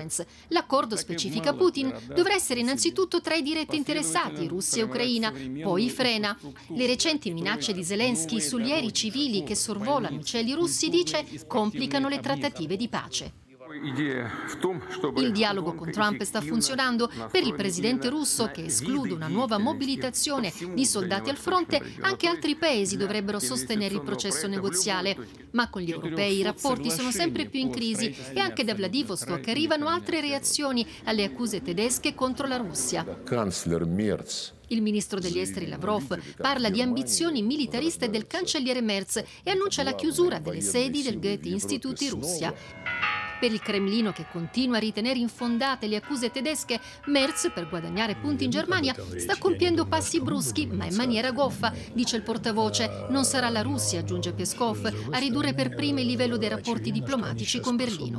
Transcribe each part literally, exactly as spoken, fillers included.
Florence. L'accordo, specifica Putin, dovrà essere innanzitutto tra i diretti interessati, Russia e Ucraina, poi frena. Le recenti minacce di Zelensky sugli aerei civili che sorvolano i cieli russi, dice, complicano le trattative di pace. Il dialogo con Trump sta funzionando. Per il presidente russo, che esclude una nuova mobilitazione di soldati al fronte, anche altri paesi dovrebbero sostenere il processo negoziale. Ma con gli europei i rapporti sono sempre più in crisi e anche da Vladivostok arrivano altre reazioni alle accuse tedesche contro la Russia. Il ministro degli esteri Lavrov parla di ambizioni militariste del cancelliere Merz e annuncia la chiusura delle sedi del Goethe-Institut in Russia. Per il Cremlino, che continua a ritenere infondate le accuse tedesche, Merz, per guadagnare punti in Germania, sta compiendo passi bruschi, ma in maniera goffa, dice il portavoce. Non sarà la Russia, aggiunge Peskov, a ridurre per prima il livello dei rapporti diplomatici con Berlino.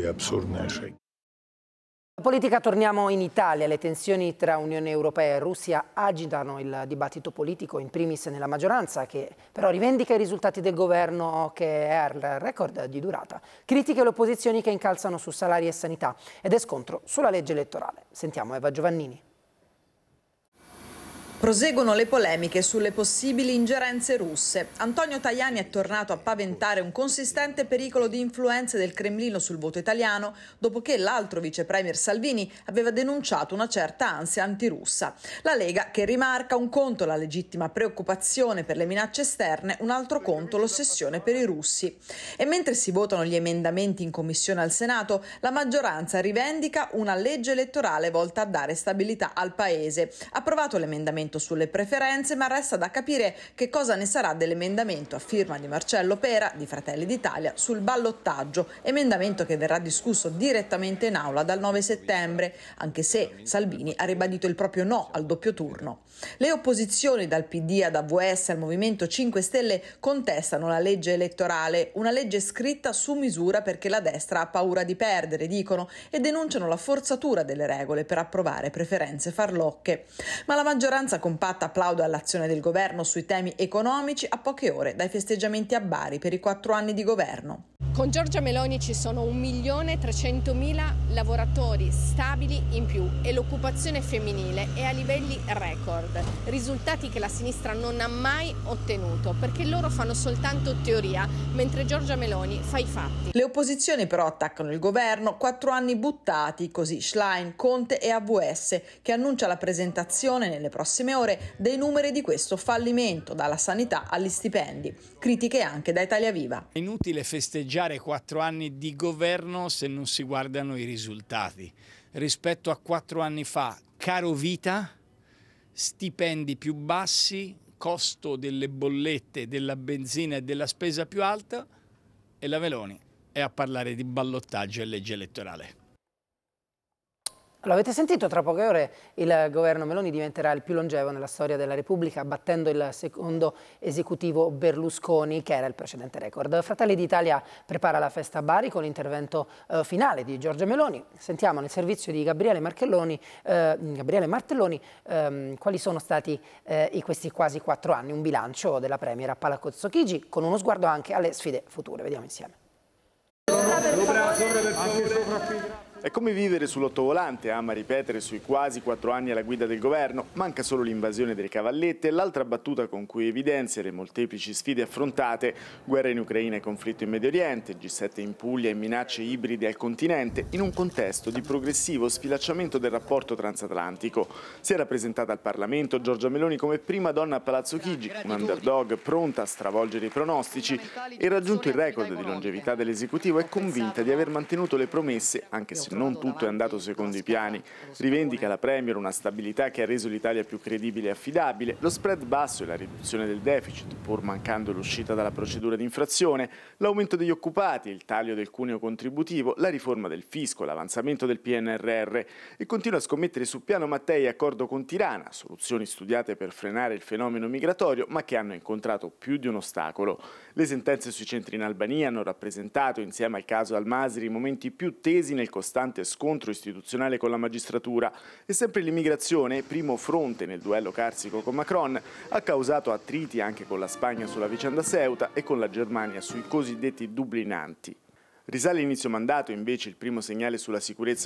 Politica, torniamo in Italia. Le tensioni tra Unione Europea e Russia agitano il dibattito politico, in primis nella maggioranza, che però rivendica i risultati del governo, che è al record di durata. Critiche le opposizioni che incalzano su salari e sanità ed è scontro sulla legge elettorale. Sentiamo Eva Giovannini. Proseguono le polemiche sulle possibili ingerenze russe. Antonio Tajani è tornato a paventare un consistente pericolo di influenze del Cremlino sul voto italiano dopo che l'altro vice premier Salvini aveva denunciato una certa ansia antirussa. La Lega, che rimarca un conto la legittima preoccupazione per le minacce esterne, un altro conto l'ossessione per i russi. E mentre si votano gli emendamenti in commissione al Senato, la maggioranza rivendica una legge elettorale volta a dare stabilità al Paese. Approvato l'emendamento sulle preferenze, ma resta da capire che cosa ne sarà dell'emendamento a firma di Marcello Pera di Fratelli d'Italia sul ballottaggio, emendamento che verrà discusso direttamente in aula dal nove settembre, anche se Salvini ha ribadito il proprio no al doppio turno. Le opposizioni, dal P D ad A V S al Movimento cinque Stelle, contestano la legge elettorale, una legge scritta su misura perché la destra ha paura di perdere, dicono, e denunciano la forzatura delle regole per approvare preferenze farlocche. Ma la maggioranza compatta applaude all'azione del governo sui temi economici a poche ore dai festeggiamenti a Bari per i quattro anni di governo. Con Giorgia Meloni ci sono un milione trecentomila lavoratori stabili in più e l'occupazione femminile è a livelli record, risultati che la sinistra non ha mai ottenuto perché loro fanno soltanto teoria, mentre Giorgia Meloni fa i fatti. Le opposizioni però attaccano il governo, quattro anni buttati, così Schlein, Conte e A V S, che annuncia la presentazione nelle prossime ore dei numeri di questo fallimento, dalla sanità agli stipendi. Critiche anche da Italia Viva. È inutile festeggiare quattro anni di governo se non si guardano i risultati. Rispetto a quattro anni fa, caro vita, stipendi più bassi, costo delle bollette, della benzina e della spesa più alta, e la Meloni è a parlare di ballottaggio e legge elettorale. L'avete sentito, tra poche ore il governo Meloni diventerà il più longevo nella storia della Repubblica, battendo il secondo esecutivo Berlusconi, che era il precedente record. Fratelli d'Italia prepara la festa a Bari con l'intervento eh, finale di Giorgia Meloni. Sentiamo nel servizio di Gabriele Martelloni, eh, Gabriele Martelloni ehm, quali sono stati eh, in questi quasi quattro anni, un bilancio della Premier a Palazzo Chigi, con uno sguardo anche alle sfide future. Vediamo insieme. È come vivere sull'ottovolante, ama ripetere sui quasi quattro anni alla guida del governo. Manca solo l'invasione delle cavallette e l'altra battuta con cui evidenzia le molteplici sfide affrontate: guerra in Ucraina e conflitto in Medio Oriente, G sette in Puglia e minacce ibride al continente, in un contesto di progressivo sfilacciamento del rapporto transatlantico. Si era presentata al Parlamento Giorgia Meloni come prima donna a Palazzo Chigi, un underdog pronta a stravolgere i pronostici, e raggiunto il record di longevità dell'esecutivo è convinta di aver mantenuto le promesse, anche se non tutto è andato secondo i piani. Rivendica la Premier una stabilità che ha reso l'Italia più credibile e affidabile, lo spread basso e la riduzione del deficit, pur mancando l'uscita dalla procedura di infrazione, l'aumento degli occupati, il taglio del cuneo contributivo, la riforma del fisco, l'avanzamento del P N R R, e continua a scommettere su piano Mattei e accordo con Tirana, soluzioni studiate per frenare il fenomeno migratorio, ma che hanno incontrato più di un ostacolo. Le sentenze sui centri in Albania hanno rappresentato, insieme al caso Al-Masri, i momenti più tesi nel costante scontro istituzionale con la magistratura, e sempre l'immigrazione, primo fronte nel duello carsico con Macron, ha causato attriti anche con la Spagna sulla vicenda Ceuta e con la Germania sui cosiddetti dublinanti. Risale inizio mandato invece il primo segnale sulla sicurezza